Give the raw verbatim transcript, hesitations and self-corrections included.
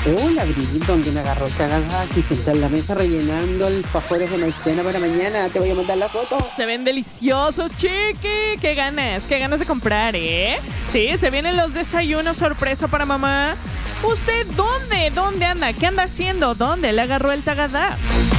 Hola, Brit, ¿dónde me agarró el cagada? Aquí sentada en la mesa rellenando alfajores de maicena para mañana. Te voy a mandar la foto. Se ven deliciosos, chiqui. Qué ganas, qué ganas de comprar, ¿eh? Sí, se vienen los desayunos sorpresa para mamá. ¿Usted dónde? ¿Dónde anda? ¿Qué anda haciendo? ¿Dónde le agarró el tagadá?